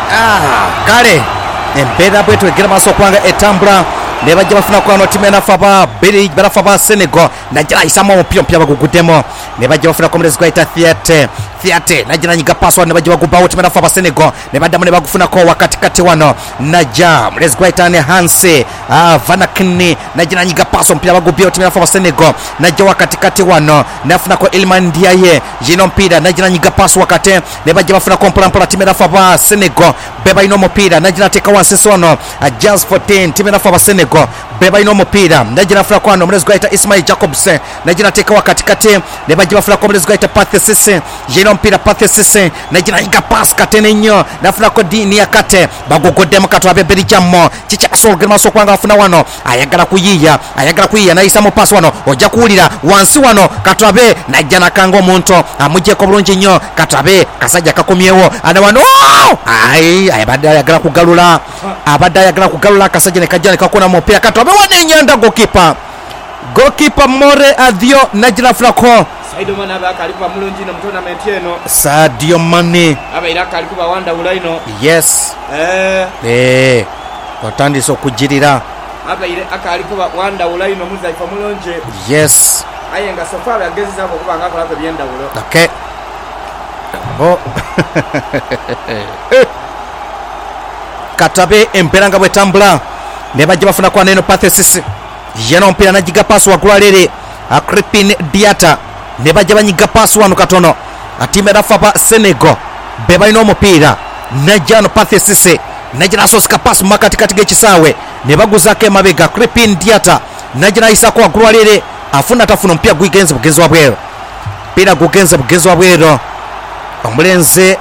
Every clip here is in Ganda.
kale embeera bwetu egera maaso okwanga etambula ne bajja bafuna kwano timu enafa ba Belgium barafa ba Senegal najja ayisamu omupya baguguddemu ne bajja bafuna komerezi gwayita Theate najja nanyiga password ne bajja bagubawo timu enafa ba Senegal ne baddamu ne bagufunako wakatikati wano najja mulezi gwayita ne Hanse Vanakini najja nanyiga pass omupira bagubyewo timu enafa ba Senegal najja wakatikati wano nafunako Iliman Ndiaye jino mpira najja nanyiga pass wakati ne bajja bafunako mpolampola timu enafa ba Senegal beba ino omupira najja nateeka wansi wano Jazz 14 timu enafa ba Senegal beba ino omupira najja nafuna kwano mulezi gwayita Ismail Jacobs najja nateeka wakatikati ne bajja bafunako mulezi gwayita Pathé Cissé jino mpira Pathé Cissé najja nanyiga pass katene nnyo nafunako Dini Akate bagogoddemu katwabe Belgium kikyasologera maaso okwanga afuna wano ayagala kuyiiya nayisamu pass wano ojja kuwulira wansi wano katwabe najja nakanga omuntu amugyeko bulungi nnyo katwabe kasajja kakomyewo ana wano abadde ayagala kugalula akasajja ne kajja ne kakona mupira katwabe wanenyanda gokipa More Adio najja nafunako Sadio Mane yes otandise okujirira yes okay katabe empera nga bwetambula ne bajja bafuna kwa neno Pathé Cissé yeno mpira nagiga pass wagulalere Crépin Diatta ne bajja banyiga pass wano katono atime rafa ba Senegal beba ino omupira najja no Pathé Cissé najja nasosika pass makatikati g'ekisaawe ne baguzako emabega Crépin Diatta najja nayisako wagulalere afuna tafuna mpira gugenze bugenzi wa bwero omulenzi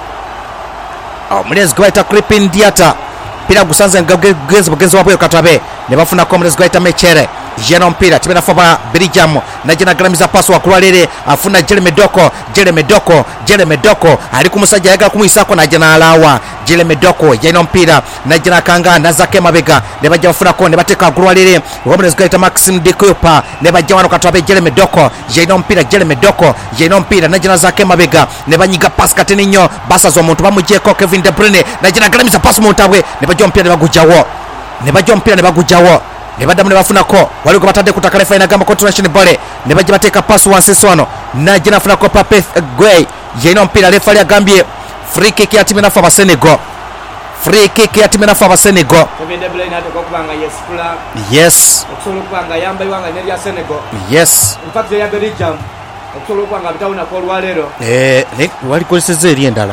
gwayita Crépin Diatta mpira gusanze bugenzi wa bwero katwabe ne bafuna omulenzi gwayita Mechere jeno mpira timu enafa ba Belgium najja nagalamiza pass wakulwalere afuna Jeremy Doko ali ku musajja ayagala kumuyisako najja n'alaawa Jeremy Doko jeno mpira najja nakanga nazako emabega ne bajja bafunako ne bateeka agulwalere omulenzi gwayita Maxime Dekupa ne bajja wano katwabe Jeremy Doko jeno mpira najja nazako emabega ne banyiga pass katene nnyo basaza omuntu bamugyeko Kevin De Bruyne najja nagalamiza pass muntabwe ne bajja mpira ne bagujjawo ne baddamu ne bafunako waliwo batadde ku ttaka lefayina gamba continuation ball ne bajja bateeka pass wansi swano najja nafunako Pape Gueye yeno mpira lefali agambye free kick ya timu enafa ba Senegal yes walikozeseza eri endala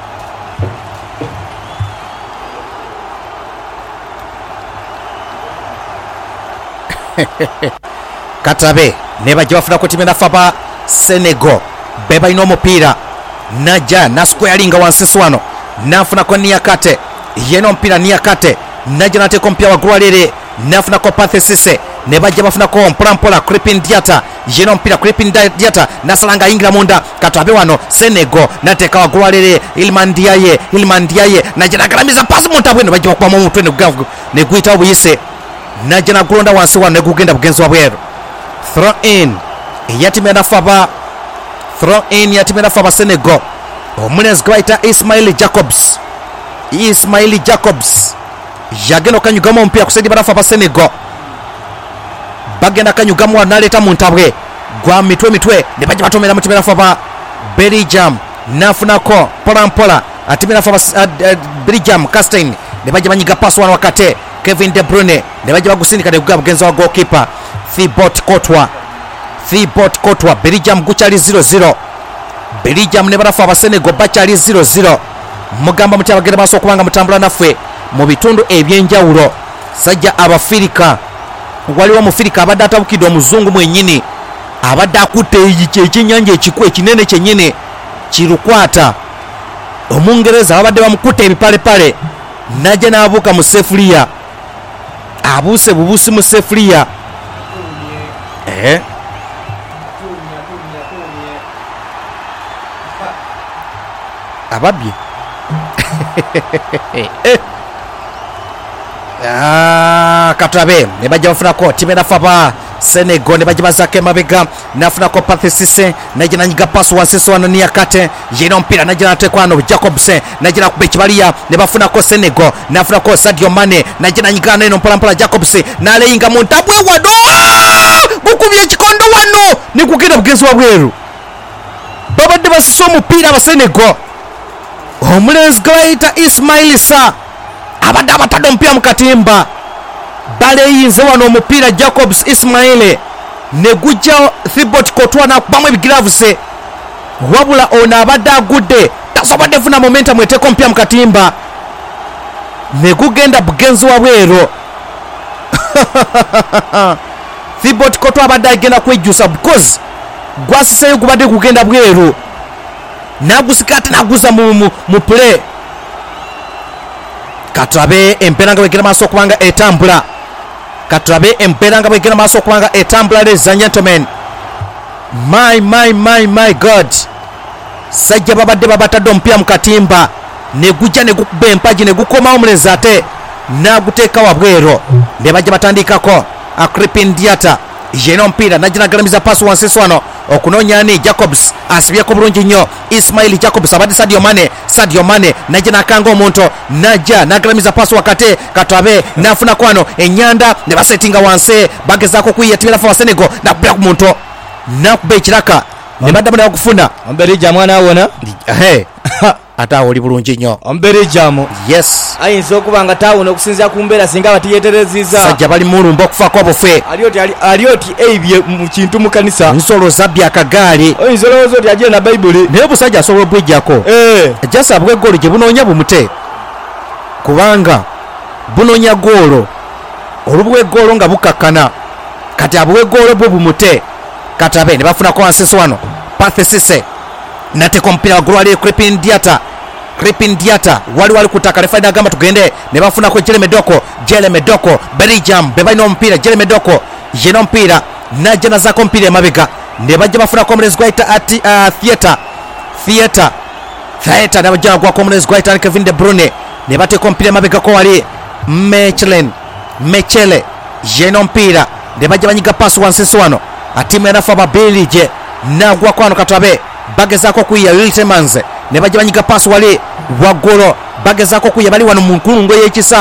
katabe ne bajja bafunako timu enafa ba Senegal beba ino omupira najja nasquaringa wansi swano nafunako Niakate yeno mpira Niakate najja nateeka omupira wagulwalere nafunako Pathé Cissé ne bajja bafunako mpolampola Crépin Diatta yeno mpira Crépin Diatta nasalanga ayingira munda katwabe wano Senegal nateeka wagulwalere Iliman Ndiaye najja nagalamiza pasi muntabwe ne bajja bakubamu omutwe ne guyitawo buyise najja nagulonda wansi wano ne gugenda bugenzi wa bweru throw in ya timu enafa ba Senegal omulenzi gwayita Ismail Jacobs yagenda okanyugamu omupira kusaidi barafa ba Senegal bagenda kanyugamu wanaleeta muntabwe gwa mitwe ne bajja batomera mu timu enafa ba Belgium nafunako mpolampola atimu enafa ba Belgium Castagne ne bajja banyiga pass wano wakate Kevin De Bruyne ne bajja bagusindika ne gugaba bugenzi wa goalkeeper Thibaut Courtois Belgium gukyali 0-0 Belgium ne barafa ba Senegal bakyali 0-0 mugamba mutya bagenda maaso okubanga mutambula naffe mu bitundu ebyenjawulo sajja Abafirika waliwo Omufirika abadde atabukidde omuzungu mwennyini abadde akutte ekyennyanja ekikwe ekinene kyennyini kirukwata Omungereza abadde bamukutte ebipalepale najja n'abuuka mu sefuliya abuuse bubuusi mu sefuliya ababye katwabe ne bajja bafunako timu enafa ba Senegal ne bajibazake mabega nafuna ko Pathesise najina nyiga pasu wanseso wano ni yakate yino mpira najina tekwano Jacobs najina kubechibalia ne bafuna ko Senegal nafuna ko Sadio Mane najina nyiga neno mpola Jacobs nale inga muntabwe wado bukubye chikondo wano ni kugenda bugenzi wa bweru babadde basso mupira ba Senegal omulenzi gwaita Ismail Sarr abadde abatadde omupira mu katimba baleyinze wano omupira Jacobs Ismail ne gujja Thibaut Courtois nakubamu ebigravuse wabula ono abadde agudde tasobodde funa momentum eteeka omupira mu katimba ne gugenda bugenzi wa bwero Thibaut Courtois abadde agenda kwejjusa because gwasiseyo gubadde kugenda bweru nagusikate naguza mu play katurabe emperanga wegera maso kubanga etambula katurabe emperanga wegera maso kubanga etambula ladies and gentlemen my god sajja babadde babatadde omupira mu katimba ne gujja ne gukuba empaji ne gukoma omulenzi ate naguteeka wabwero ne bajja batandikako Crepin Diata yeno mpira najina galamiza pasu wanseso wano okunonya ni Jacobs asibyeko bulungi nnyo Ismail Jacobs abadde Sadio Mane najina kanga omuntu najja nagalamiza pasu wakate katwabe nafuna kwano enyanda ne basetinga wanse bagezako kuyetibira fa Senegal nakubira ku muntu nakube kiraka ne baddamu ne kufuna Omberija mwana wona ata oli bulungi nnyo Omberijamo yes ayinza okubanga tawona okusinzira ku mbeera singa batiyetereziza sajja bali mulumba okufako obufe alioti eibye mu kintu mu kanisa nsolo zabya akagaali oyinza olowooza oti ajire na bayibuli naye obusajja asobola obwejjako jasa bwe goolo gye bunoonya bumute kubanga bunoonya goolo olubwe goolo nga bukakkana kati abwe goolo bwe bumute katabe ne bafunako wanseso wano Pathesise nateka omupira waggulu wali Crepin Diata wali kutaka refaida agamba tugende ne bafunako Jeremy Doko Belgium bebalina omupira Jeremy Doko yeno mpira najja nazako omupira emabega ne bajja bafunako omulenzi gwaita Theater ne bajja nagwako omulenzi gwaita Kevin De Bruyne ne bateeka omupira emabegako wali Mechele yeno mpira ne bajja banyiga pasu wanseso wano atimu yanafu ababilije nagwako wano katabe bagezako kuya Wiltemans ne bajja banyiga pasu wali waggolo bagezako kuya bali wano mu nkulungo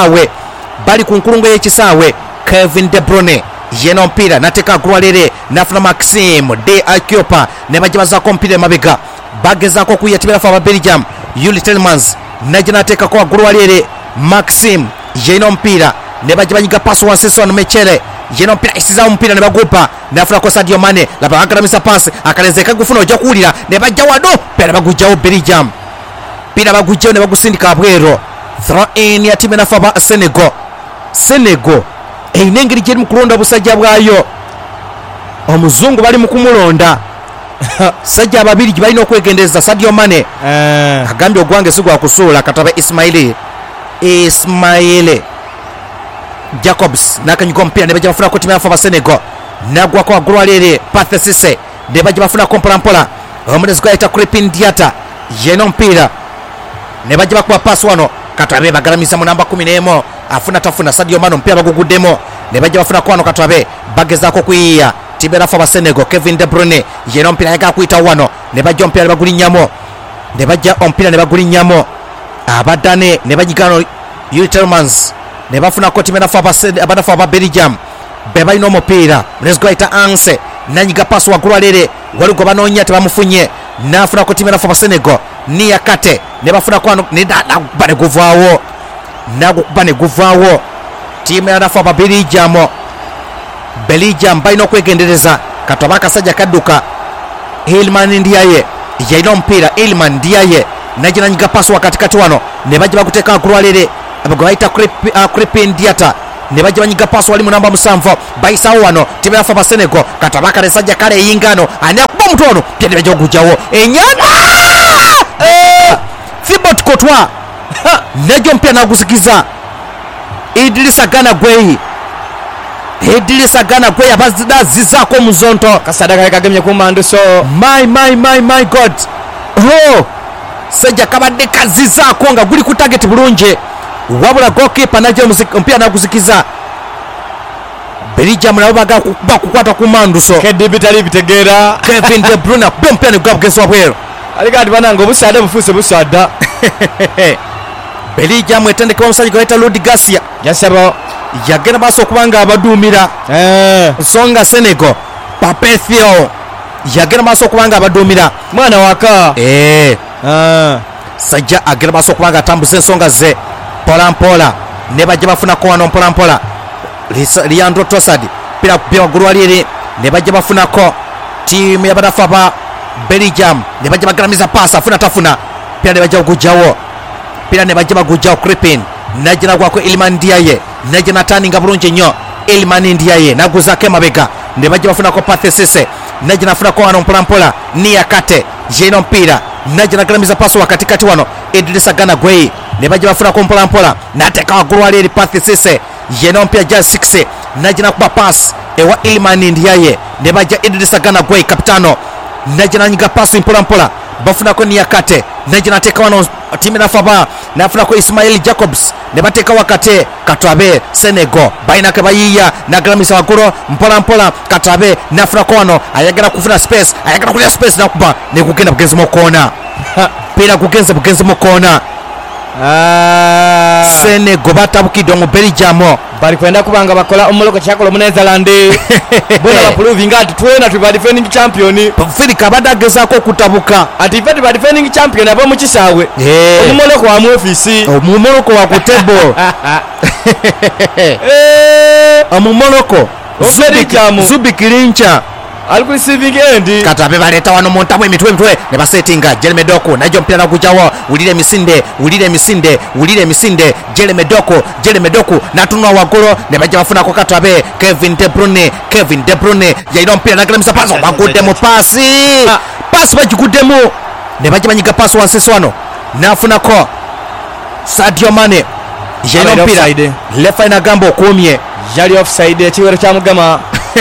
y'ekisaawe Kevin De Bruyne yeno mpira nateka agulwalere nafuna Maxime de Akiopa ne bajja bazako mpira emabega bagezako kuya tiberafa aba Belgium Wiltemans najja nateekako agulwalere Maxime yeno mpira ne bajja banyiga pasu wanseso wano Mechele yeno mpira isizawo mpira ne bagupa nafunako Sadio Mane laba agalamisa pasi akalezeka gufuna ojja kuwulira ne bajja wano pera bagujjawo Belgium pira bagujjawo ne bagusindika abwero throw in ya timu enafu aba Senegal eyina engeri gyeri mu kulonda obusajja bwayo omuzungu bali mu kumulonda sajja ababiri balina okwegendereza Sadio Mane agambye ogwange si gwa kusuula katabe Ismail Jacobs nakanyiga omupira ne bajja bafunako timu enafu aba Senegal nagwako waggulu walere Pathesise ne bajja bafunako mpolampola omulenzi gwayita Crepin Diata yeno mpira ne bajja bakuba paasi wano katabe bagalamisa mu namba 11 afuna tafuna Sadio Mane mpira baguguddemu ne bajja bafunako wano katabe bagezaako kuyiya timu enafu aba Senegal Kevin De Bruyne yeno mpira yagala kuyita wano ne bajja omupira ne bagulinnyamo abaddane ne bajigano Wiltemans ne bafunako timu enafu aba Belgium be balina omupiira mulenzi gwayita Anse nanyiga paasi waggulu walere wali gwe banoonya tebamufunye nafunako timu enafu aba Senegal niyakate ne bafunako wano nagukuba ne guvaawo timu enafu aba Belgium balina okwegendereza katwaba akasajja kadduka Iliman Ndiaye yalina omupiira Iliman Ndiaye najja nanyiga paasi wakatikati wano ne bajja bakuteeka waggulu walere gwe bayita Crepin Diata ne bajja banyiga paasi wali mu namba 7 bayisawo wano timu enafu aba Senegal katwaba kalesajja kale eyingano ani akuba omutono pya ne bajja okugjawo enyanda Thibaut Courtois najja omupira naguzikiza Idrissa Gana Gueye abazizzaako omuzonto kasadaka kagemye ku manduso my god sajja kabadde kazizzaako nga guli ku target bulungi wabula goalkeeper najja omupira naguzikiza Belgium nabo bakukwata ku manduso KDB tali bitegeera Kevin De Bruyne bempya ne gwa bugezi wabweru alikati bananga obusaada bufuuse busaada Belgium etendeka omusajja gwayita Rudi Garcia yasaba yagenda maaso okubanga abaduumira Zonga Senegal Papethio yagenda maaso okubanga abaduumira mwana waka sajja agenda maaso okubanga atambuza ensonga ze polampola ne bajja bafunako wano mpolampola Leandro Trossard pira kupira waggulu wali eri ne bajja bafunako tiimu y'abadafa ba Belgium ne bajja bagalamiza paasa afuna tafuna pira ne bajja okugjawo pira ne bajja bagujjawo Crispin najja nagwako Iliman Ndiaye najja nataninga bulungi nnyo Iliman Ndiaye naguzaako emabega ne bajja bafunako Pathé Cissé najja nafunako wano mpolampola Niakate yeino omupiira najja nagalamiza paasa wakatikati wano Idrissa Gana Gueye ne bajja bafunako mpolampola nateeka waggulu wali eri Pathé Cissé yeino omupiira gya 6 najja nakuba paasi ewa Iliman Ndiaye ne bajja Idrissa Gana Gueye kapitaano najja nanyiga paasi mpolampola bafunako Niakate najja nateeka wano timu nafaba nafunako Ismail Jacobs ne bateeka wakate Katwabe Senegal bainake bayiya nagalamisa waggulu mpolampola Katwabe nafunako wano ayagala kufuna space ayagala kulya space nakuba nekugenda bugenzi mukoona pira kugenze bugenzi mukoona Senegal batabukidde mu Belgium bali kwenda kubanga bakola omuloko kyakola Netherland bona baproving ati twena tuba defending champion Afrika badagezaako okutabuka ati ife tuba defending champion abo mu kisaawe omuloko wa mu office omumoloko wa kutebo omumoloko Zubikirincha ali ku receiving end Katwabe baleeta wano mu ntamu emitwe ne basetinga Jeremy Doku najja omupiira nagujawo wulire emisinde Jeremy Doku natunula waggulu ne bajja bafunako Katwabe Kevin De Bruyne yalina omupiira nagalamisa paasi bagudde mu paasi bagiguddemu ne bajja banyiga paasi wansi wano nafunako Sadio Mane yalina omupiira lefa inagamba okuumye yali offside ekiwero kya Mugama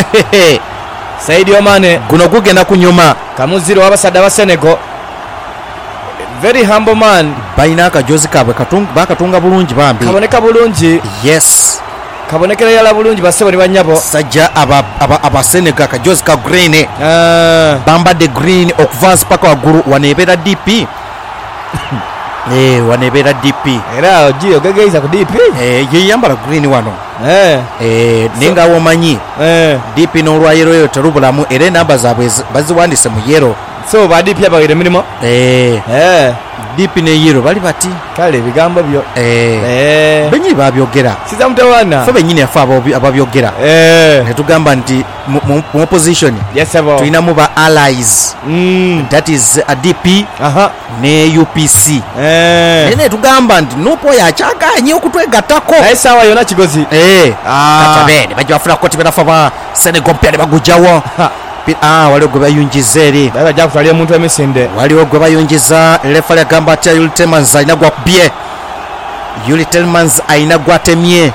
Sadio Mane guno gugenda kunyuma kamuziro w'abasadde aba Senegal very humble man balina akajozi kaabwe bakatunga bulungi bambi kaboneka bulungi yes kabonekera yala bulungi bassebo ne banyabo sajja aba Senegal akajozi ka green bambadde green okuva paka waggulu waneebeera DP waneebeera DP era ogiyo gegeiza ku DP yeyambala green wano nenga womanyi DP n'olwayero terubulamu era enamba zaabwe baziwandise mu yero so ba DP abawere mirimo DP ne yero bali bati kale ebigambo byo benyini babyogera siza mutawana fe benyini afa ababyogera netugamba nti mu opposition tulinamu ba allies that is a DP ne UPC nene tugamba nti nopo yakyaganye okutwegattako naye saawa yona kigozi Katwabe ne bajja bafunako timu nafa ba Senegal mpya ne bagujawo waliwo gwe bayungiza eri bajja kutwalira omuntu emisinde waliwo gwe bayungiza lefa lyagamba atya Yuli Tielemans alina gwakubye Yuli Tielemans alina gwatemye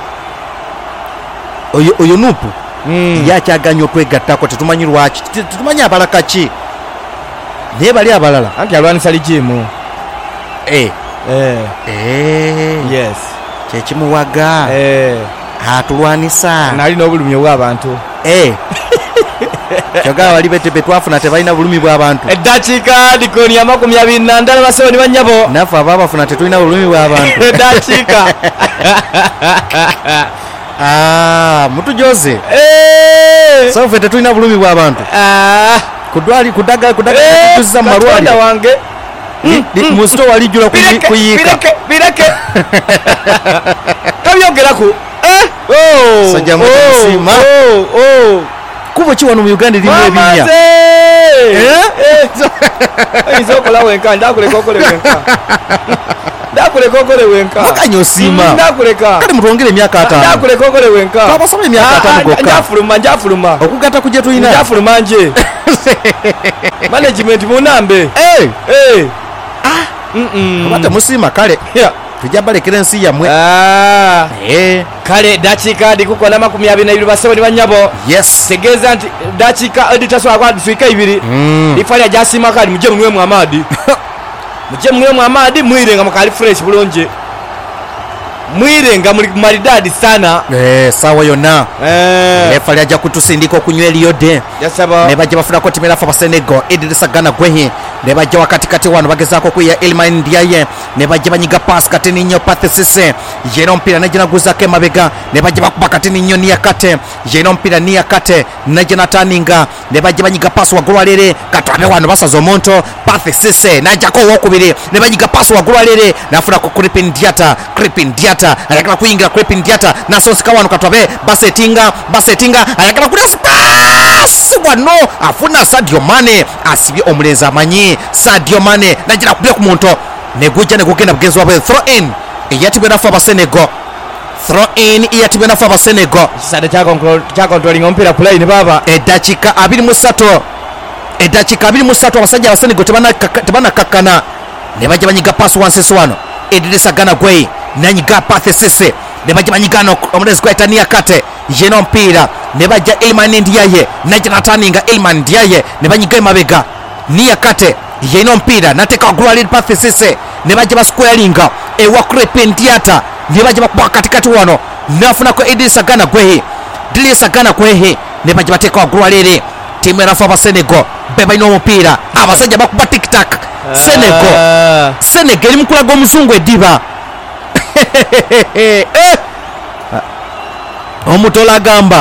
oyo nupu yakyaganya okwegattako tetumanyi lwaki tetumanyi abalaka ki naye bali abalala anti alwanisa ligimu yes kyekimuwaga atulwanisa nali n'obulumi obw'abantu kyogala bali betwafuna tebalina bulumi bw'abantu eddakiika dikoni ya 24 basebo ne banyabo naffe ababafuna tetulina bulumi bw'abantu eddakiika mutujoze so ffe tetulina bulumi bw'abantu kudagatuzza mu malwaliro wange mu sito walijjula kuyiika bireke tabyogeraku sajja musiima kubo ki wano mu Uganda erimu ebinya oyinza okola wenka ndakuleka okole wenka mukanye osiima ndakuleka kale mutwongere emyaka 5 ndakuleka okole wenka twabasaba emyaka 5 gokka njafuluma okugatta ku gye tulina njafuluma nje management munambe bate musiima kale tujja balekera ensi yammwe kale dakiika dikukona 22 basebo ne banyabo yes tegeeza nti dakiika editasobola kwaduswika 2 lifalya gyasiima kali mujje munywemu amaadi mujje munywemu amaadi mwirenga mukali fresh bulungi mwirenga muli maridadi sana sawa yonna refali ajja kutusindika okunywa eriyode yasaba ne bajja bafunako timu erafa Senegal Idrissa Gana Gueye ne bajja wakatikati wano bagezaako kuya Iliman Ndiaye ne bajja banyiga pass kati ninyo Pathé Cissé yeno mpira najja naguzako emabega ne bajja bakuba kati ninyo Niakate yeno mpira Niakate najja nataninga ne bajja banyiga pass waggulu alere katwabe wano basaza omuntu Pathé Cissé najjako owokubiri ne banyiga pass waggulu alere nafunako Crépin Diatta ayagala kuyingira Crépin Diatta nasonsika wano katwabe basetinga ayagala kulya space wano afuna Sadio Mane asibye omulenzi amanyi Sadio Mane najira kubya ku muntu negujja negugenda bugenzi wabwe throw in eyatibera fa Senegal throw in eyatibera fa Senegal kisade cha controlling ompira play ni baba edakika 23 abasajja Senegal tebana kakana ne bajja banyiga pass wansi wano Idrissa Gana Gueye nanyiga Pathé Cissé ne bajja banyigano omulenzi gwayita Niakate yeno mpira ne bajja Iliman Ndiaye najja nataninga Iliman Ndiaye ne banyiga emabega Niakate yeno mpira nateka waggulu aliri Pathé Cissé ne bajja basquaringa ewa Crépin Diatta ne bajja bakuba katikati wano nafunako Idrissa Gana Gueye ne bajja bateeka waggulu aliri timu erafa Senegal be balina omupiira abasajja bakuba tiktak Senegal eri mukulaga omuzungu eddiba omutola agamba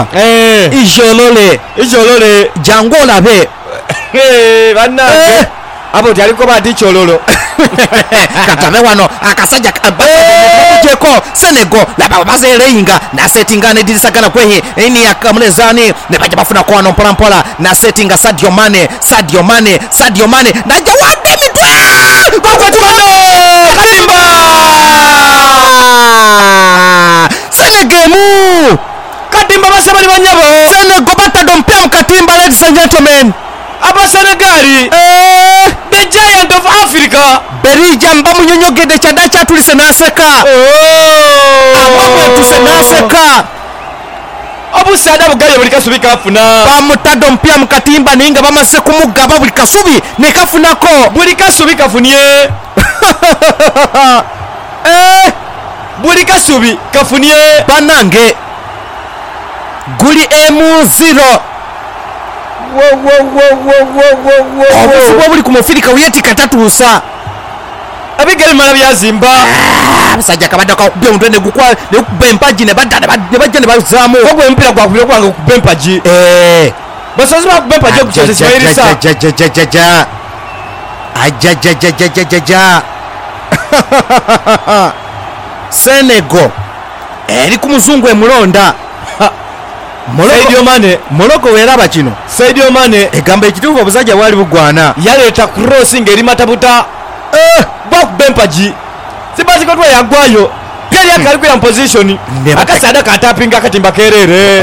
ijolole jangu olabe bannange abo tyaliko bati kyololo katabe wano akasajja jeko Senegal laba bazereyinga nasetinga ne Idrissa Gana Gueye eni yakamulezani ne bajja bafuna ko wano mpola nasetinga Sadio Mane najja wande mitwe katimba Senegal mu katimba basabali banyabo Senegal batadompya mu katimba ladies and gentlemen aba Senegali the giant of Africa Belgium bamunyonyogedde kyadda kyatulise naseka abamwetuse naseka obusaada bugaye buli kasubi kafuna bamutadde omupira mu katimba naye nga bamaze kumugaba buli kasubi ne kafunako buli kasubi kafunye buli kasubi kafunye bannange guli M0 obufubu obuli ku mufirika weyetika tatuusa abigere mala byazimba abasajja kabadde kakubye omutwe nekukuba empaji ne bajja ne bazaamu ogwo mpira gwakubire kwanga okuba empaji basozi bakuba empaji okukyezesibayirisa Senegal eri ku muzungu emulonda Sadio Mane Morocco weeraba kino Sadio Mane egamba ekituufu obusajja bwali bugwana yaleeta cross ng'eri matabuta bakuba empaji sibasikotwa yagwayo yali akalikwira mu position akasaada katapinga akatimba kerere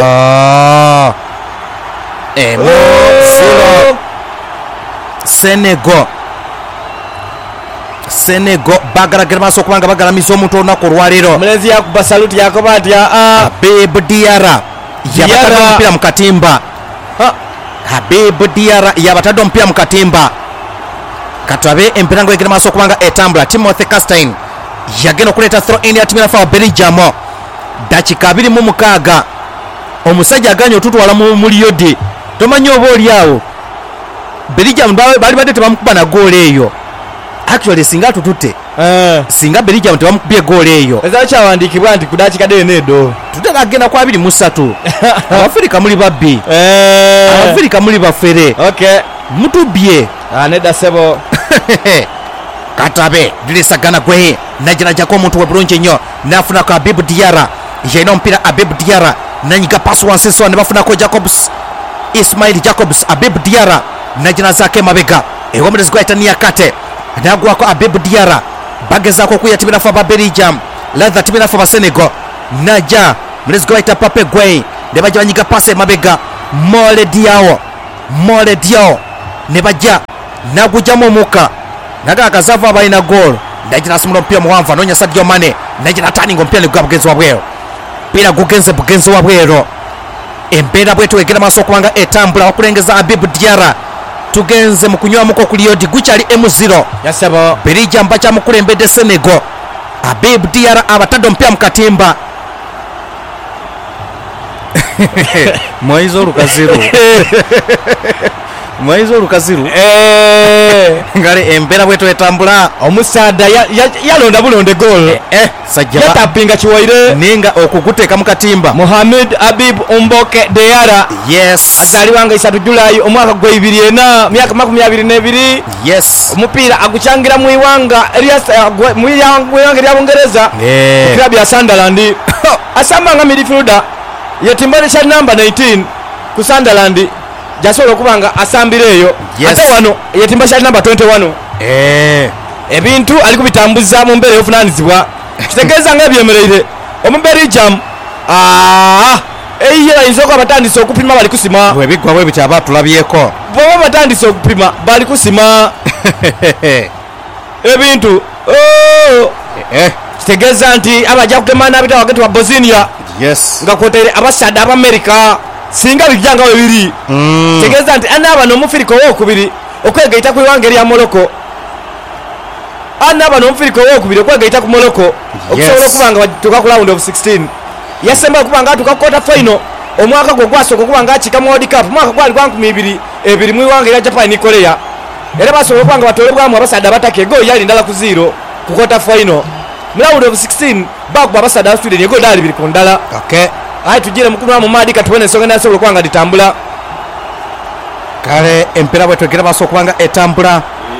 Senegal bagaragara maaso okubanga bagalamiza omuntu olunaku olwaleero omulenzi yakuba saluti yakoba atya Habib Diarra yabatadde omupira mu katimba Habib Diarra yabatadde omupira mu katimba katwabe empirango egenda maaso okubanga etambula Timothy Castagne yagenda okuleeta throw in ya timu erafa Belgium dakika 26 omusajja aganye otutwala mu liyodi tomanyi oba oli awo Belgium bali badde tebamukuba na goal eyo actually singa tutute singa Belgium tebamukubye goal eyo eza kyawandiikibwa nti ku dakika denedo tutera agenda kwa 23 Abafirika muli babbi Abafirika muli bafere mutubye nedda sebo katabe Idrissa Gana Gueye najjanajjako omuntu webulungi nnyo nafunako Habib Diarra yalina omupiira Habib Diarra nanyiga pass wansi ne bafunako Ismail Jacobs Habib Diarra najjanazaako emabega ewomulenzi gwayita Niakate nagwako Habib Diarra bagezaako okuya timu erafa Belgium latha timu erafa Senegal najja mulenzi gwayita Pape Gueye ne bajja banyiga pass emabega Mole Diao ne bajja nagujjamu omuka naga akazava abalina goal najja nasumula omupiira muwanvu anoonya Sadio Mane najja nataninga omupiira negwa bugenzi wabweru mpira gugenze bugenzi wabweru embeera bwetu egenda maaso okubanga etambula okulengeza Habib Diarra tugenze mu kunywamuko ku liyodi gukyali M0 yasaba Belgium bakyamukulembedde Senegal Habib Diarra abatadde omupira mu katimba mwaizo olukaziru ngale embeera bweto etambula omusaadha yalonda bulonde goal sajja yatapinga kiwaire ninga okuguteeka mu katimba Mohamed Habib Mboke Diarra yes azalibwanga 3 Julai omwaka gwa 2004 myaka 22 yes omupiira aguchangira mu iwanga erya Bungereza klabu ya Sunderland asamba nga midfielder yetimbale kya number 19 ku Sunderland jasobola okubanga asambira eyo ate wano yetimba kya number 21 ebintu ali kubitambuza mu mbeera y'obuvunaanyizibwa kitegeeza nga ebyemereire Omuberijam eyira ayinza batandise okupima bali kusima bwebiggwa bwe bityo abatulabyeko bwaba batandise okupima bali kusima ebintu kitegeeza nti abajja kugema abita wakati wa Bosnia nga kwotere abasadde Abamerika singa bijjanga bibiri kitegeeza nti anaaba n'omufirika owokubiri okwegaita ku iwanga erya Morocco anaaba n'omufirika owokubiri okwegaita ku Morocco okusobola okubanga batuuka ku round of 16 yasemba okubanga atuuka ku quarter final omwaka gwe gwasooka okubanga akika mu World Cup mwaka gwali gwa 2002 mu iwanga erya Japan ne Korea era basobola okubanga batolebwamu abasadde abataka egoli yali ndala ku 0 ku quarter final mu round of 16 bakuba abasadde aba Sweden egoli dali 2 ku ndala ayi tujire mukulu wa mumadi katubone ensonga nasobola okubanga ditambula kale empeera bwetwegera basobola okubanga etambula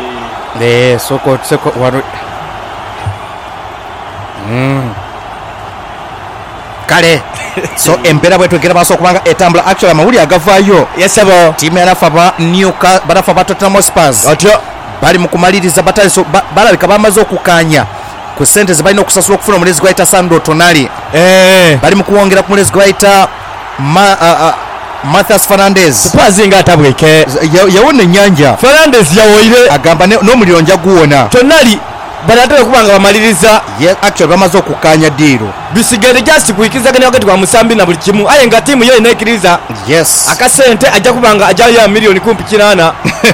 kale so empeera bwetwegera basobola okubanga etambula actually amawulire agavaayo yesebo tiimu yanafa ba Tottenham Hotspur otyo bali mu kumaliriza bataliso balabika bamaze okukanya ku sente zibalina okusasula okufuna omulezi gwayita Sandro Tonali bali mu kuwongera ku mulezi gwayita Matheus Fernandes pazinga atabweke yawona ennyanja Fernandes yawoire agamba n'omuliro nja guwona Tonali banatera okubanga bamaliriza actually bamaze okukanya diiro bisigende just kuikizaganya wakati kwa musambi na buli kimu aye nga tiimu yo inaikiriza akasente ajja kubanga ajja ya milioni 18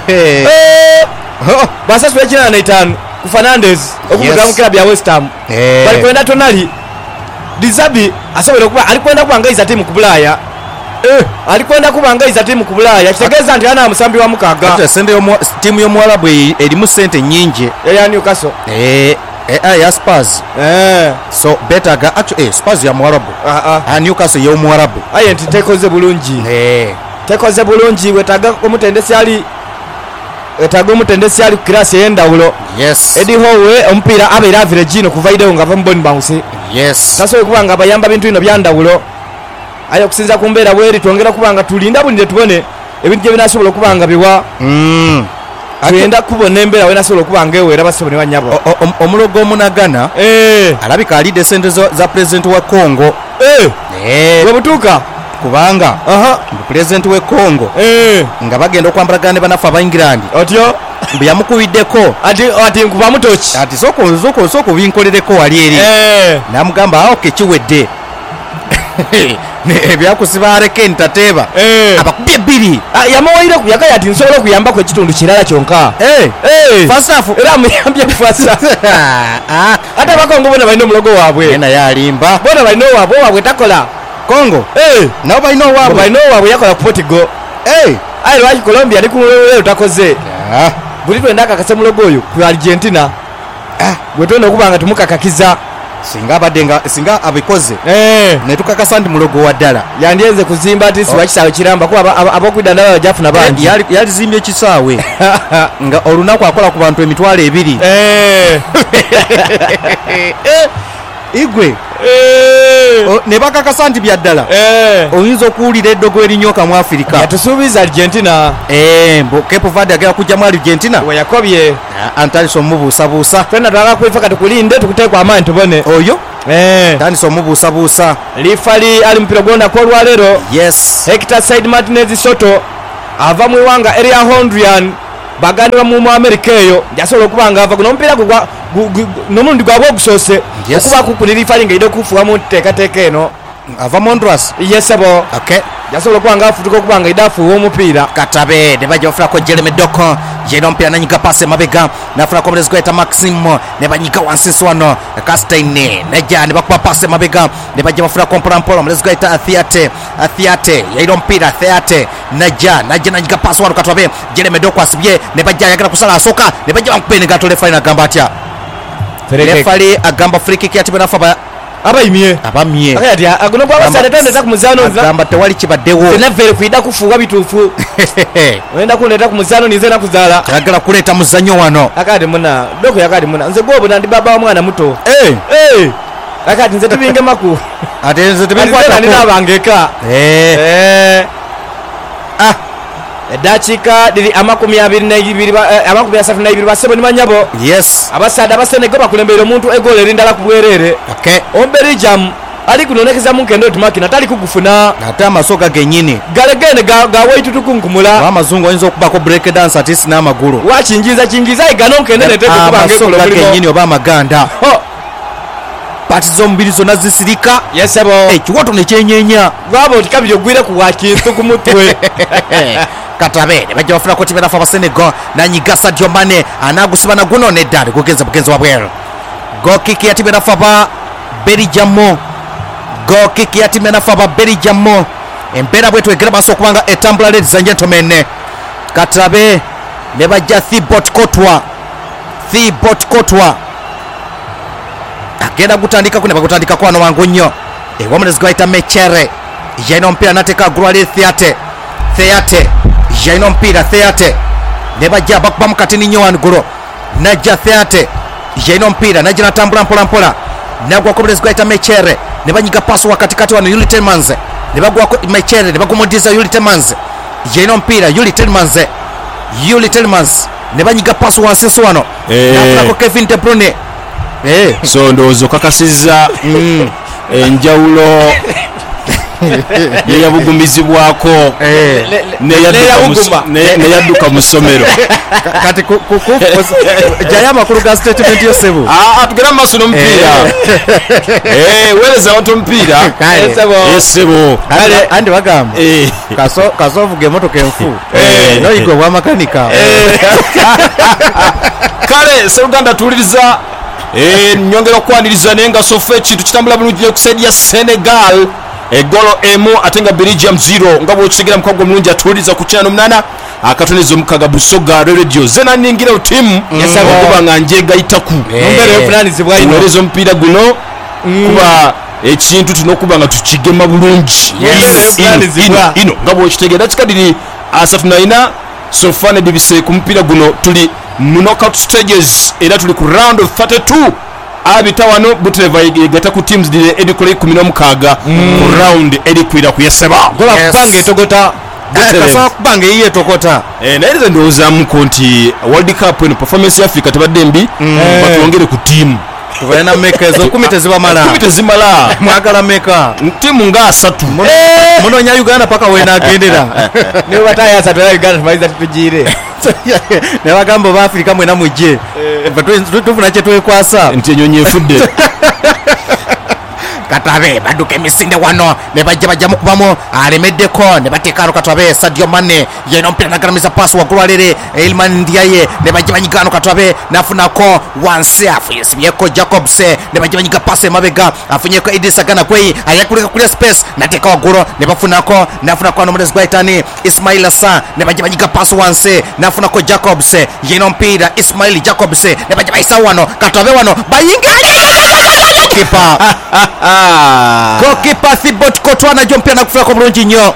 basasula 85 ku Fernandes okuvuga mu klabu ya West Ham bali kwenda Tonali Dizabi asobola okuba alikwenda kubangaiza tiimu ku Bulaya alikwenda kubangaiza tiimu ku Bulaya kitegeeza nti ana musambi wa mukaga sente tiimu y'omuwalabu erimu sente nyingi ya Newcastle ya Spurs so betaga actually Spurs ya muwalabu Newcastle y'omuwalabu aye nti tekoze bulungi wetaga omutendesi ali etago mutendesi ali class ey'endawulo Eddie Howe omupiira abeera averagino kuva ideo nga mu Bournemouth tasobola kubanga bayamba bintu bino byandawulo aye okusinza ku mbeera bweri twongera kubanga tulinda bulinde tubone ebintu gye binasobola okubanga biwa agenda kubona embeera wenasobola okubanga ewera basobole wanyabo omulogo omunagana alabika alidde sente za president wa Congo webutuuka kubanga pulezidenti w'e Congo nga bagenda okwambalagana ne banafu aba England otyo mbu yamukubiddeko ati nkuba mutoki ati soko binkolereko wali eri namugamba kiwedde ebyakusiba areke ntateeba abakubye ebbiri yamuwaireku yagaya ati nsobola okuyambako ekitundu kirala kyonka fasafu era amuyambye kufasa ate abakongo bona balina omulogo waabwe naye alimba bona balina owaabwe takola Congo nabo balina owaabwe yakola ku Portugal aye lwaki Colombia nikulero takoze buli twenda akakase mulogo oyo ku Argentina bwe twenda okubanga tumukakakiza singa abikoze netukakasa nti mulogo wa ddala yandyenze kuzimba ati siwa kisaawe kiramba kuba abokwidanda baba jafuna bangi yalizimbye ekisaawe nga olunaku akola ku bantu emitwalo 2 igwe ne bakakasa nti bya ddala oyinza okuwulira eddogo erinyoka mu Afirika yatusuubiza Argentina Cape Verde agera kujja mu Argentina weyakobye antandise omubuusabuusa twena twala kwefa katukulinde tukuteekwa amaanyi tubone oyo tandise omubuusabuusa lifali ali mpira gwondako olwaleero Hector Said Martinez Soto ava mu iwanga area Hondrian bagandira mu America eyo jasobola okubanga ava guno omupiira n'omulundi gwabwe ogusoose okuba kukunira ifali nga ide okufuuka mu nteekateeka eno ava mu Honduras yesebo yasobola okuba nga afutuka okuba nga idafu w'omupiira Katabe ne bajja bafunako Jeremy Doko yena omupiira nanyiga pasi emabega nafunako omulenzi gwayita Maxim ne banyiga wansi wano Castein nejja ne bakuba pasi emabega ne bajja bafunako mpolampola omulenzi gwayita Athiate yaira omupiira Athiate najja nanyiga pasi wano Katabe Jeremy Doko asibye ne bajja ayagala kusala asoka ne bajja bamukuba enegato lefali nagamba atya lefali agamba free kick yati benafa abamye akati agono kwa basale tondeta ku muzano agamba tewali kibaddewo senavere kuida kufuuka bituufu wenda kuleta ku muzano nize nakuzala ayagala kuleeta muzanyo wano akati muna doko yakati muna nze gwobo nandi baba wa mwana muto akati nze tubinge maku ate nze tebikwata nabangeka edakiika diri 22 basebo ni banyabo yes abasada abasenego bakulembera omuntu egolo erindala ku bwerere Belgium ali kunonekeza munkendo otumakina tali kugufuna ate amasoga genyini galegene gawaitutukunkumula amazungu ayinza okubako break dance ati sina amagulu wakingiza igano nkendene amasoga genyini oba amaganda pati z'omubiri zonna zisirika yesebo ekiwoto nekyenyenya gwaba otikabiri ogwire ku wakintu ku mutwe Katabe ne bajja bafunako tibenafa abasenego nanyiga Sadio Mane anagusiba na guno neddali kugenza bugenzi wabweru gokiki ya tibenafa ba Belgium gokiki ya tibenafa ba Belgium embeera bwetu egera baso okubanga etambula ladies and gentlemen Katabe ne bajja Thibaut Courtois agenda gutandika kune bagutandika kwano wangu nnyo ewamulezi gwayita Mechere yaina omupiira nateeka agulwali Theate yaina omupiira Theate ne bajja bakuba mu katini nnyo wangulu najja Theate yaina omupiira najja natambula mpolampola nagwako omulezi gwayita Mechere ne banyiga paasi wakatikati wano Yuli Tielemans ne bagwako Mechere ne bagumudiza Yuli Tielemans yaina omupiira Yuli Tielemans ne banyiga paasi wansi wano nafunako Kevin De Bruyne so ndowooza okakasizza enjawulo yeyabugumizibwako neyadduka mu ssomero kati jayo amakulu ga statement yosebu tugera mu maaso n'omupiira weereza abantu omupiira yesebo andi bagamba kasovuga emotoka enfu noyiga obwamakanika kale seruganda tuwuliriza nyongera okwaniriza naye nga sofa ekintu kitambula bulungi ku saidi ya Senegal egolo emu ate nga Belgium 0 nga bw'okitegera mukago mulungi atuwuliriza ku 98 akatoneza omukaga Busoga radio zena ningira timu okuba nga njegayitaku tuweereza omupiira guno kuba ekintu tuna okuba nga tukigema bulungi ino nga bw'okitegera kikadiri 34 sofa ne dibise ku mupiira guno tuli mu knockout stages era tuli ku round of 32 abita wano Butreva yegata ku teams dire edikole 16 ku round edikwira ku yeseba gola kupanga etogota kasa kubanga iye tokota naye ndowooza muko nti World Cup eno performance ya Africa tebadde mbi batwongere ku team tubalina meka ezo 10 tezimala mwagala meka timu nga 3 munonya Uganda paka wena agendera niwe bataya 3 ya Uganda tubaiza tujire ne bagamba ba Africa mwena mujje tufuna kye twekwasa nti enyonyi efudde Katabe baduka emisinde wano ne bajja mukubamu alemeddeko ne bateekano Katabe Sadio Mane yena omupiira nagalamiza paasi waggulu alere Iliman Ndiaye ne bajja banyigano Katabe nafunako wansi afunyisibyeko Jacobs ne bajja banyiga paasi emabega afunyeko Idrissa Gana Gueye ayakuleka kulya space nateeka waggulu ne bafunako nafunako n'omulezi gwayitani Ismail Assar ne bajja banyiga paasi wansi nafunako Jacobs yena omupiira Ismail Jacobs ne bajja bayisa wano Katabe wano bayingale kipa goalkeeper Thibaut Courtois najjo mpira nakufulako bulungi nnyo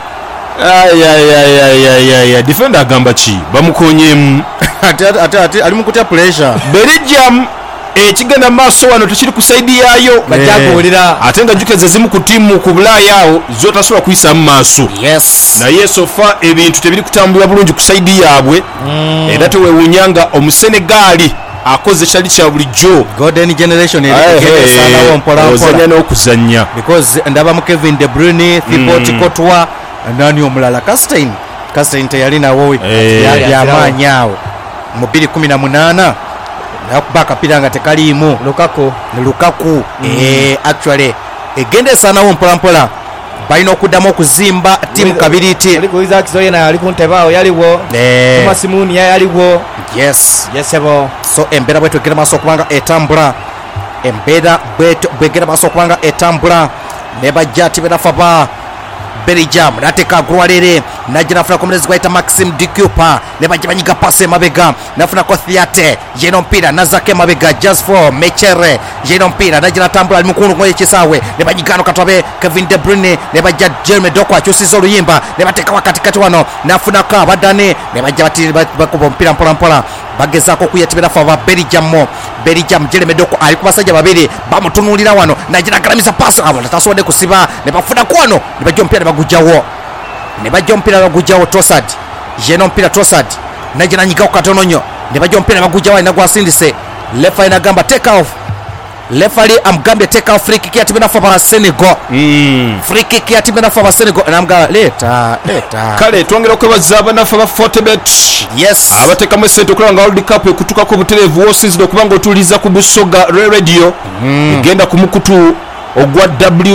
defender agamba ki bamukonyemu ate ali mukutya pressure Belgium ekigenda maaso wano tekiri ku saidi yaayo bajjakuwulira ate nga jukeza zimu ku timu ku Bulaaya awo zotasobola kuyisa mu maaso naye sofa ebintu tebiri kutambula bulungi ku saidi yaabwe era teweewuunyanga Omusenegaali akoze kyali kya bulijjo golden generation erigeesanawo mpolampola n'okuzannya because ndabamu Kevin De Bruyne Thibaut Courtois nani omulala Castein teyali nawo yamaanyi awo mu 2018 nakuba akapiira nga tekaliimu Lukaku actually egenda esanawo mpolampola balina okuddamu okuzimba ttiimu kabiriiti. Aliko Isaac Zoyena yali ku ntebe awo yaliwo. Thomas Muni yaliwo. Yes. Yesebo. So embeera bwetyo egenda maaso okubanga etambula. Embeera bwetyo bwegenda maaso okubanga etambula. Ne bajja ati benafa ba Belgium nateeka agulwalere najja nafuna komerezi gwaita Maxime Ducupa ne bajja banyiga pasi emabega nafunako Theate yeno mpira nazake emabega just for Mechere yeno mpira najja natambula ali mukundu ngoye kisaawe ne banyigano katwabe Kevin De Bruyne ne bajja Jeremy Doku akyusiza oluyimba ne bateeka wakatikati wano nafunako abadani ne bajja bakuba omupiira mpolampola bagezaako okuyetibira fa ba Belgium Jeremy Doku ali ku basajja babiri bamutunuulira wano najja nagalamiza pasi abo tasobodde kusiba ne bafunako wano ne bajja omupiira ne bajja omupiira bagujjawo Trossard yeno omupiira Trossard najja nanyigako katono nnyo ne bajja omupiira bagujjawo alina gwasindise lefali nagamba take off lefali amugambye take off free kick yatimbe nafa ba Senegal free kick yatimbe nafa ba Senegal namugamba leta kale twongera okwebaza abanafa ba Fortebet. Yes abateekamu esente okulaba nga World Cup ekutukako obutereevu wosinzire okubanga otuuliza ku Busoga Radio egenda ku mukutu ogwa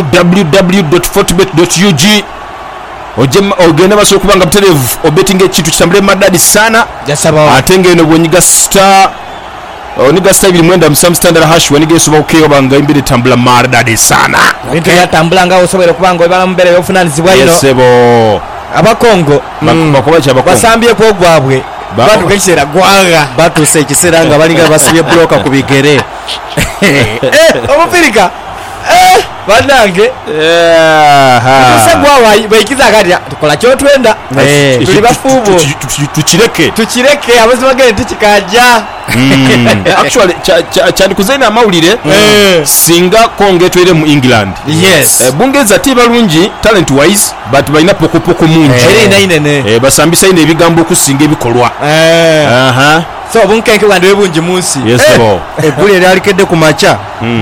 www.fortebet.ug ogenda basobola okubanga butereevu obetinga ekintu kitambule madadi sana ate ngeno bwonyiga star oniga star 297 standard hash waniga esoba okuyobanga imbere tambula madadi sana bintu byatambula nga osobola okubanga obala mu mbeera y'obuvunaanyizibwa ino yesebo abakongo bakobacha abakongo basambyeko ogwabwe batuuka ekiseera gwanga batuuse ekiseera nga balinga basibye buloka ku bigere omupirika banange segwawa baikiza akati tukola kyotwenda tuli bafuubo tukireke abazi bagende tukikaja actually kyandikuzaina amawulire singa konge etwere mu England. Yes Bungereza ti balungi talent wise but balina pokopoko mungi basambisa ine ebigambo okusinga ebikolwa so bunkenke bwandi bungi munsi eggulu eryalikedde ku maca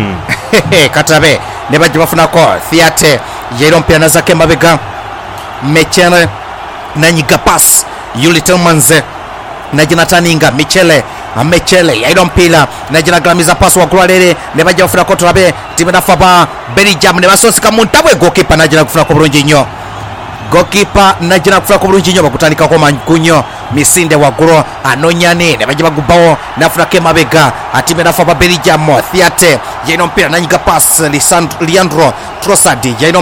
katabe ne bajja bafunako Theate yero mpira nazake emabega Mechere nanyiga pass Yuli Tillmanze najinataninga Mechele yero mpira najinagalamiza pass wagulwalere ne bajja bafunako tulabe timu nafa ba Belgium ne basosika mu ntabwe goalkeeper najina kufunako bulungi nnyo goalkeeper najina kufunako bulungi nnyo bakutandikako mangunyo misinde waggulu anonyane ne bajja bagubawo nafunako emabega atime nafa ba Belgium Theate yeno mpira nanyiga pass Leandro Trossard yeno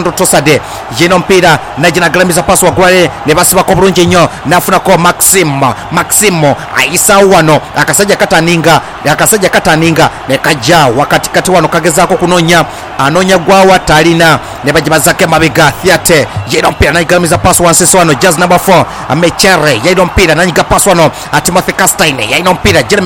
mpira najina galamiza pass wagulwalere ne basibako bulungi nnyo nafunako Maximo aisawo wano akasajja kataninga ne kajja wakatikati wano kagezaako kunonya anonya gwawa talina ne bajja bazake emabega Theate yeno mpira nayigalamiza pass wansi wano jazz number 4 Mechere yeno mpira nanyiga pass wano Timothy Castagne yeno mpira Jeremy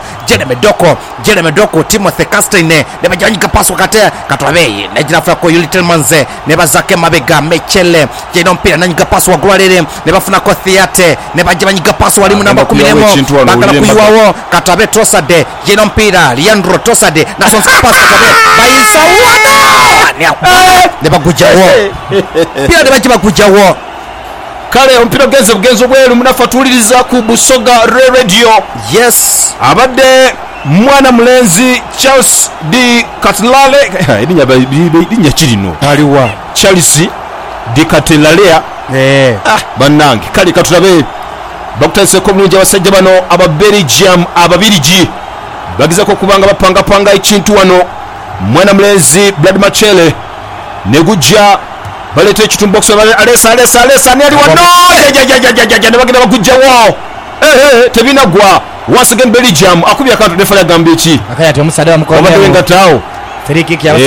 Doku Timothy Castagne ne bajja banyiga pass wakati katwabe najina funako Yuli Tillmanze ne bazake emabega Mechele yeno mpira nanyiga pass wagulwalere ne bafunako Theate ne bajja banyiga pass walimu namba 11 bakala kuyiwawo katwabe Trossard yeno mpira Leandro Trossard nasonsa pass katwabe bayisa wana ne bagujjawo pira ne bajja bagujjawo kale ompira bugenzo bweru munafatuliriza ku Busoga Radio. Yes abadde mwana mulenzi Charles D Katlale edinya kirino aliwa Charles D Katlale banange kale katulabe bakutase ko mulungi abasajja bano aba Belgium ababirigi bagizako kubanga bapanga ekintu wano mwana mulenzi Brad Machele negujja balete ekitumbo box alesa ni ali wano ne bagenda bagujjawo tebinagwa once again Belgium akubya kantu defala gambe ki akayati omusada wa mukono obadenga tawo free kick ya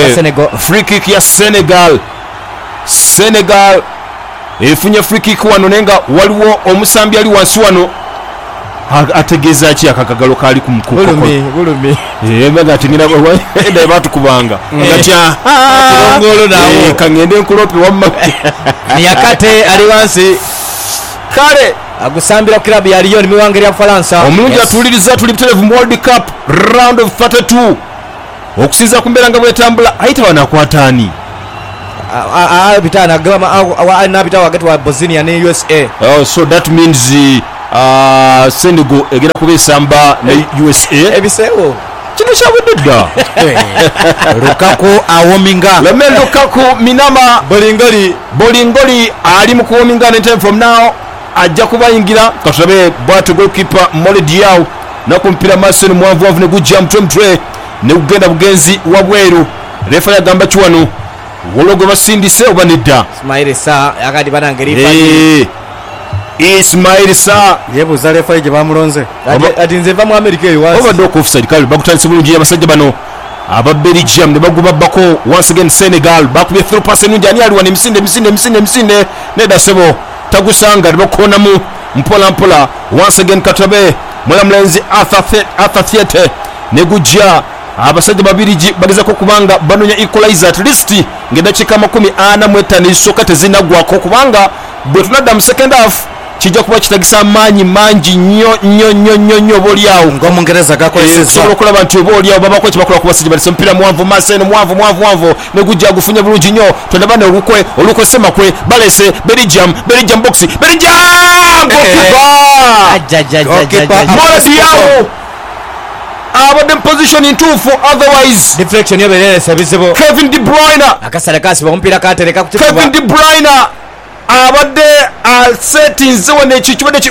Senegal efunye free kick wano nenga waliwo omusambi ali wansi wano ategeza ki akakagalo kali ku mukoko bulumi mbaga tingira enda batu kubanga ngacha ngolo nawo kangende nkulope wamma yakate ali wansi kale agusambira club ya Lyon miwangeria Faransa omulungi atuliriza tuli buterevu mu World Cup round of 32 okusiza kumbera nga bwetambula aita wanakwatani bitana gama na bitawa wakati wa Bosnia ne USA. So that means Senegal egera kubesamba na USA ebisewo kino kyabudde dda Lukaku awominga Romelu Lukaku Minama Bolingoli ali mu kuwominga ne time from now ajja kubayingira katulabe bwatu goalkeeper Mole Diaw nakumpira Mason mwanvu ne gujja mtwe ne kugenda bugenzi wabweru refa yagamba kiwano wologo basindise oba nedda Ismail Sa yakati banangeri Ismail Sa yebuza refa je bamulonze ati nze va mu America eyo over dog offside kale bakutandise bulungi abasajja bano aba Belgium ne baguba bako once again Senegal bakubye through pass nungi ani ali wane misinde nedda sebo tagusanga libakona mu mpola once again katabe mulamulenzi Arthur Theatre ne gujja abasajja babirigi bagezako kubanga banonya equalizer at least ngedakika 45 isoka tezinagwako kubanga bwe tunadda mu second half kijja kuba kitagisa amaanyi mangi nnyo bolyawo ng'omungereza gakozesa sobola okulaba nti oba olyawo babako kibakola ku basajja balisa omupiira muwanvu Maseno muwanvu ne gujja agufunye bulungi nnyo tondaba ne olukwe semakwe balese Belgium box Moradiawo abadde position ntuufu otherwise deflection yobereresa bizibu Kevin De Bruyne akasala kasiba omupiira katereka ku Kevin De Bruyne abadde settings wone kibadde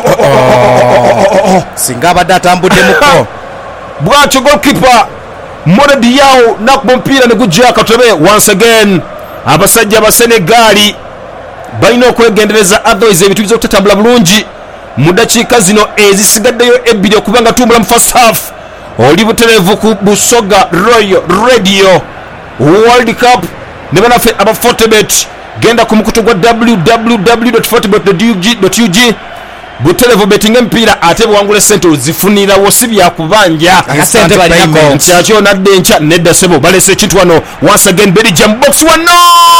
singa abadde atambuddemuko bwatyo goalkeeper Moradiawo nakuba omupiira ne gujja akatobe once again abasajja ba Senegali balina okwegendereza otherwise ebintu biza okutatambula bulungi mu dakiika zino ezisigaddeyo ebbiri okubanga tumbula mu first half oli butereevu ku Busoga Royal Radio World Cup ne banaffe aba Fortebet genda ku mukutu gwa www.fortebet.ug butereevu betinga empiira ate bwangula sente ozifunirawo si byakubanja akasente balinako nkyakyo nadde enkya nedda sebo balese ekintu wano once again Belgium box wano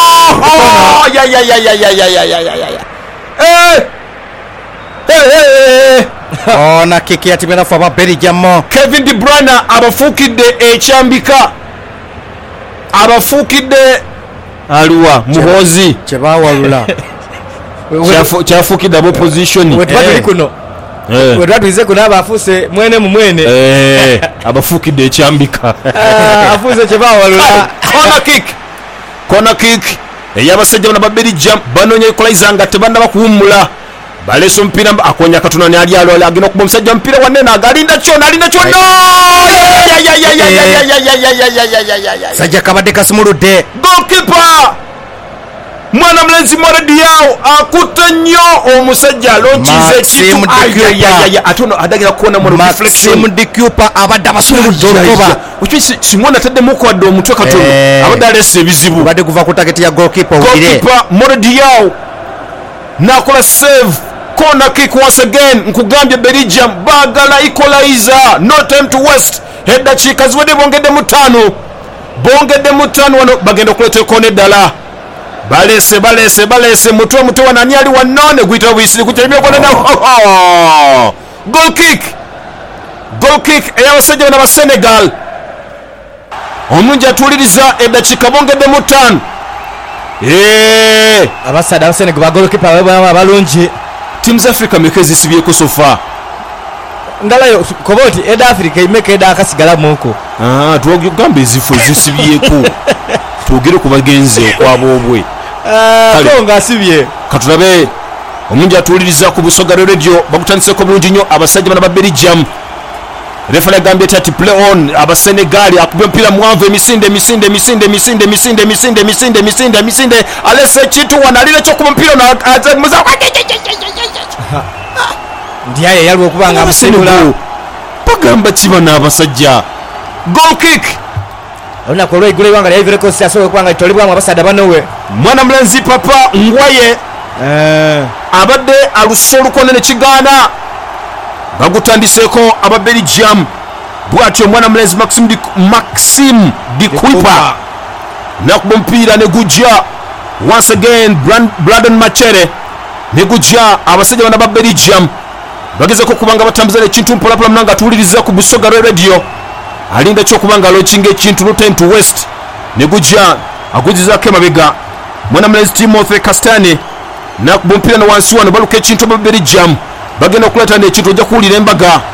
ona kiki ya timu yanafu aba Belgium Kevin De Bruyne abafuukidde ekyambika abafuukidde aliwa muhoozi kyebawalula kyafuukidde abo position wetubadde kuno wetubadde kuno abafuuse mwene mu mwene abafuukidde ekyambika afuuse kyebawalula corner kick ey'abasajja bano ba Belgium banoonya equalizer nga tebannaba kuwummula balesa omupiira akonya katono ne ali alwala agenda okuba omusajja omupiira wanene agalinda kyona sajja kabadde kasimuludde goalkeeper mwana mulenzi Moradiawo akutte nnyo omusajja alonkiza ekitu atono adagira kuona mu Maxime de Cooper abadde abasumuludde olukoba simona taddemu kwadde omutwe katono abadde alesa ebizibu badde kuva ku taketi ya goalkeeper goalkeeper Moradiawo nakola save corner kick once again nkugambye Belgium bagala equalizer no time to waste eddakiika ziwedde bongedde mu ttaano wano bagenda okuleeta ekona eddala balese mutwe wanani ali wanone gwita buyisiri kukyebyekonena goal kick ey'abasajja bana ba Senegal omulungi atuuliriza eddakiika bongedde mu ttaano abasajja abasenega ba goalkeeper abalungi teams Africa meka ezisibyeko sofa ndalayo koboti eda Africa imeka eda akasigalamuko twogamba ezifo ezisibyeko twogere ku bagenzi okwaba obwe konga asibye katulabe omulungi atuuliriza ku Busoga Radio bakutandiseko bulungi nnyo abasajja bana ba Belgium refa yagambye ati play on abasenegali akubye omupiira muwanvu emisinde alese ekintu wano alina ekyokuba omupiira ndiaye yaliwo okubanga amusenula bagamba kiba n'abasajja goal kick olunaku olw'eigulu eggwanga lya Ivory Coast asobola okubanga litolebwamu abasajja banowe mwana mulenzi papa ngwaye abadde alusa olukonde ne kigaana bagutandiseko aba Belgium bwatyo omwana mulenzi Maxime de Cooper nakuba omupiira ne gujja once again Brandon Machere ne gujja abasajja bana ba Belgium bagezeko okubanga batambuza ekintu mpolapula munanga atuwuliriza ku Busoga Radio alinda kyokubanga alochinga ekintu no time to waste ne gujja aguzizako emabega mwana mulenzi Timothy Castane nakuba omupiira ne wansi wano baluka ekintu aba Belgium bagenda okuleeta n'ekintu ojja kuwulira embaga